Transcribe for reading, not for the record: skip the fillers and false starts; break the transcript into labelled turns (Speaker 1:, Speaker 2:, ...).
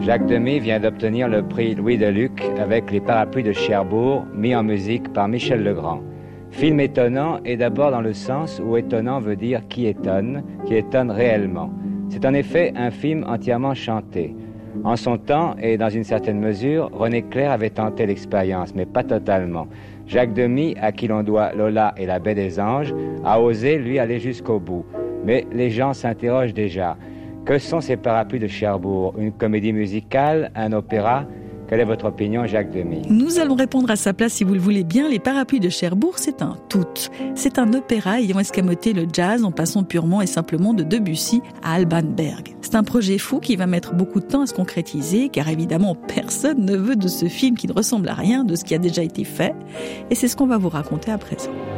Speaker 1: Jacques Demy vient d'obtenir le prix Louis Deluc avec Les Parapluies de Cherbourg, mis en musique par Michel Legrand. Film étonnant et d'abord dans le sens où étonnant veut dire qui étonne réellement. C'est en effet un film entièrement chanté. En son temps et dans une certaine mesure, René Clair avait tenté l'expérience, mais pas totalement. Jacques Demy, à qui l'on doit Lola et la Baie des Anges, a osé, lui, aller jusqu'au bout. Mais les gens s'interrogent déjà. Que sont ces Parapluies de Cherbourg? Une comédie musicale? Un opéra? Quelle est votre opinion, Jacques Demy?
Speaker 2: Nous allons répondre à sa place si vous le voulez bien. Les Parapluies de Cherbourg, c'est un tout. C'est un opéra ayant escamoté le jazz en passant purement et simplement de Debussy à Alban Berg. C'est un projet fou qui va mettre beaucoup de temps à se concrétiser, car évidemment, personne ne veut de ce film qui ne ressemble à rien de ce qui a déjà été fait. Et c'est ce qu'on va vous raconter à présent.